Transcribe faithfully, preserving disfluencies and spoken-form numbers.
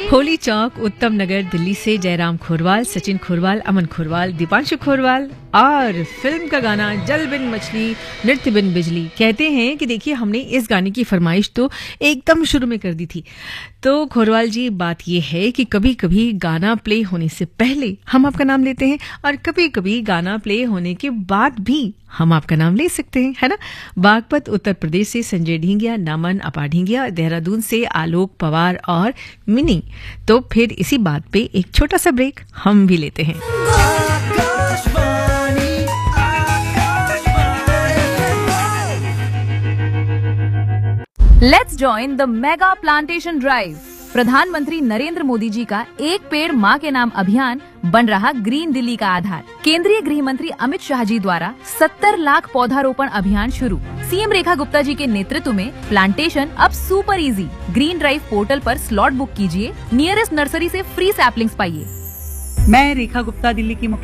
होली चौक, उत्तम नगर, दिल्ली से जयराम खोरवाल, सचिन खोरवाल, अमन खोरवाल, दीपांशु खोरवाल और फिल्म का गाना जल बिन मछली नृत्य बिन बिजली। कहते हैं कि देखिए हमने इस गाने की फरमाइश तो एकदम शुरू में कर दी थी। तो खोरवाल जी, बात यह है कि कभी कभी गाना प्ले होने से पहले हम आपका नाम लेते हैं और कभी कभी गाना प्ले होने के बाद भी हम आपका नाम ले सकते हैं, है ना। बागपत उत्तर प्रदेश से संजय ढींगिया, नामन अपा ढींगिया, देहरादून से आलोक पवार और मिनी। तो फिर इसी बात पे एक छोटा सा ब्रेक हम भी लेते हैं। Let's join the mega plantation drive. प्रधानमंत्री नरेंद्र मोदी जी का एक पेड़ माँ के नाम अभियान बन रहा ग्रीन दिल्ली का आधार। केंद्रीय गृह मंत्री अमित शाह जी द्वारा सत्तर लाख पौधारोपण अभियान शुरू। सीएम रेखा गुप्ता जी के नेतृत्व में प्लांटेशन अब super easy. Green drive portal पर स्लॉट बुक कीजिए, नियरेस्ट नर्सरी से फ्री सैपलिंग्स पाइए। मैं रेखा गुप्ता, दिल्ली की